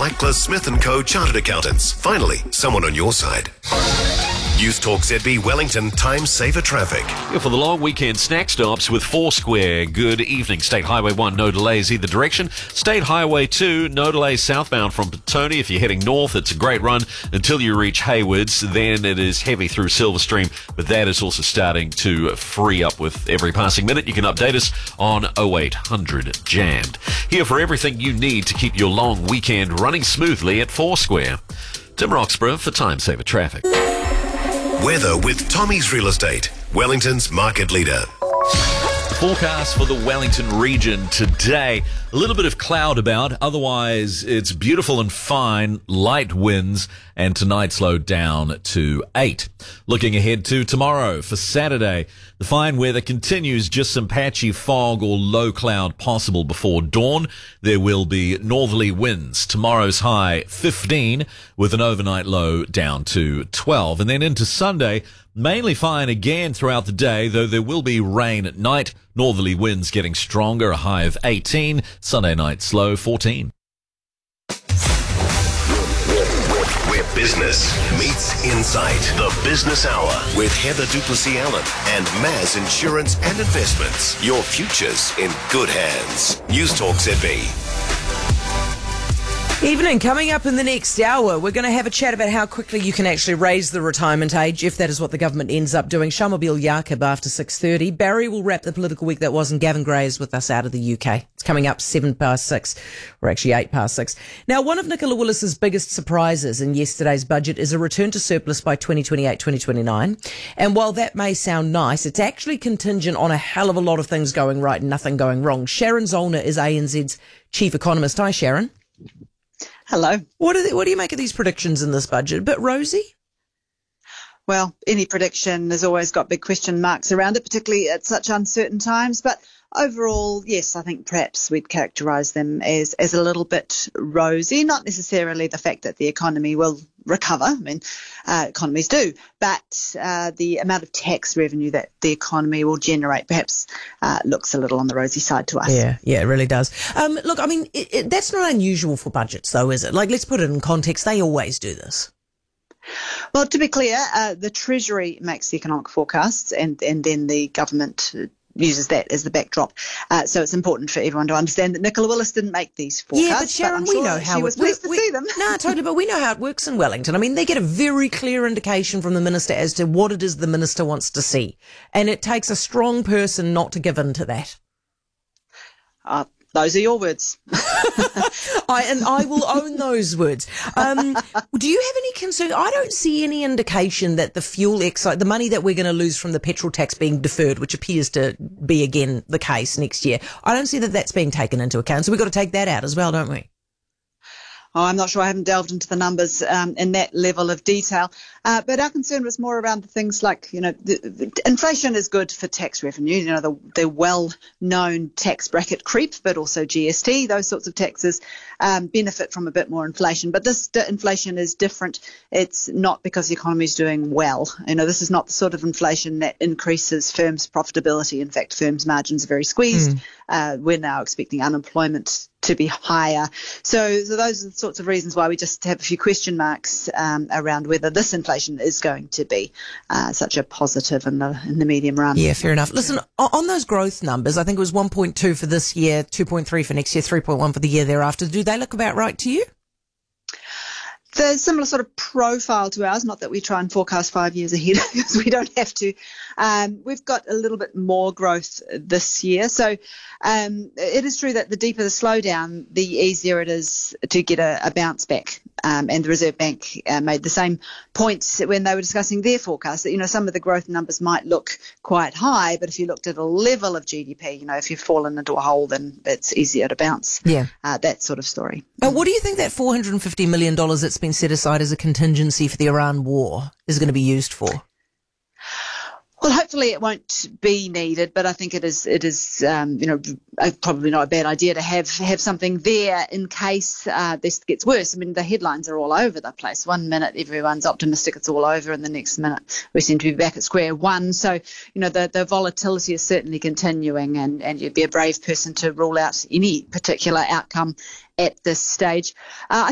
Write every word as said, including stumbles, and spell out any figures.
Blackler Smith and Co Chartered Accountants. Finally, someone on your side. News Talk Z B Wellington, time saver traffic. Yeah, for the long weekend snack stops with Foursquare. Good evening. State Highway one, no delays either direction. State Highway two, no delays southbound from Petone. If you're heading north, it's a great run until you reach Haywards. Then it is heavy through Silverstream, but that is also starting to free up with every passing minute. You can update us on oh eight hundred jammed. Here for everything you need to keep your long weekend running smoothly at Foursquare. Tim Roxburgh for Time Saver Traffic. Weather with Tommy's Real Estate, Wellington's market leader. Forecast for the Wellington region today. A little bit of cloud about. Otherwise, it's beautiful and fine. Light winds. And tonight slowed down to eight. Looking ahead to tomorrow for Saturday. The fine weather continues. Just some patchy fog or low cloud possible before dawn. There will be northerly winds. Tomorrow's high fifteen with an overnight low down to twelve. And then into Sunday, mainly fine again throughout the day, though there will be rain at night. Northerly winds getting stronger, a high of eighteen. Sunday night slow, fourteen. Where business meets insight. The Business Hour with Heather Duplessis-Allen and Maz Insurance and Investments. Your future's in good hands. News Talk Z B. Evening. Coming up in the next hour, we're going to have a chat about how quickly you can actually raise the retirement age, if that is what the government ends up doing. Shamobeel Yaqub after six thirty. Barry will wrap the political week that was, and Gavin Gray is with us out of the U K. It's coming up seven past six, or actually eight past six. Now, one of Nicola Willis's biggest surprises in yesterday's budget is a return to surplus by twenty twenty-eight twenty twenty-nine. And while that may sound nice, it's actually contingent on a hell of a lot of things going right and nothing going wrong. Sharon Zollner is A N Z's chief economist. Hi, Sharon. Hello. What do, they, what do you make of these predictions in this budget? A bit rosy? Well, any prediction has always got big question marks around it, particularly at such uncertain times. But overall, yes, I think perhaps we'd characterise them as, as a little bit rosy, not necessarily the fact that the economy will recover. I mean, uh, economies do, but uh, the amount of tax revenue that the economy will generate perhaps uh, looks a little on the rosy side to us. Yeah, yeah, it really does. Um, look, I mean, it, it, that's not unusual for budgets, though, is it? Like, let's put it in context. They always do this. Well, to be clear, uh, the Treasury makes the economic forecasts, and, and then the government uses that as the backdrop. Uh, so it's important for everyone to understand that Nicola Willis didn't make these forecasts. Yeah, but Sharon, but we sure know how she it was pleased we, to we, see them. No, totally, but we know how it works in Wellington. I mean, they get a very clear indication from the minister as to what it is the minister wants to see. And it takes a strong person not to give in to that. Uh, Those are your words. I and I will own those words. Um, do you have any concern? I don't see any indication that the fuel excise, the money that we're going to lose from the petrol tax being deferred, which appears to be again the case next year, I don't see that that's being taken into account. So we've got to take that out as well, don't we? Oh, I'm not sure. I haven't delved into the numbers um, in that level of detail. Uh, but our concern was more around the things like, you know, the, the inflation is good for tax revenue, you know, the, the well-known tax bracket creep, but also G S T, those sorts of taxes um, benefit from a bit more inflation. But this d- inflation is different. It's not because the economy is doing well. You know, this is not the sort of inflation that increases firms' profitability. In fact, firms' margins are very squeezed. Mm. Uh, we're now expecting unemployment to be higher. So, so those are the sorts of reasons why we just have a few question marks um, around whether this inflation is going to be uh, such a positive in the in the medium run. Yeah, fair enough. Listen, on those growth numbers, I think it was one point two for this year, two point three for next year, three point one for the year thereafter. Do they look about right to you? The similar sort of profile to ours, not that we try and forecast five years ahead because we don't have to. Um, we've got a little bit more growth this year. So um, it is true that the deeper the slowdown, the easier it is to get a, a bounce back. Um, and the Reserve Bank uh, made the same points when they were discussing their forecast that, you know, some of the growth numbers might look quite high, but if you looked at a level of G D P, you know, if you've fallen into a hole, then it's easier to bounce. Yeah. Uh, that sort of story. But what do you think that four hundred fifty million dollars that's been set aside as a contingency for the Iran war is going to be used for? Well, hopefully it won't be needed, but I think it is, it is, um, you know, probably not a bad idea to have, have something there in case uh, this gets worse. I mean, the headlines are all over the place. One minute everyone's optimistic it's all over, and the next minute we seem to be back at square one. So, you know, the, the volatility is certainly continuing, and, and you'd be a brave person to rule out any particular outcome at this stage. Uh,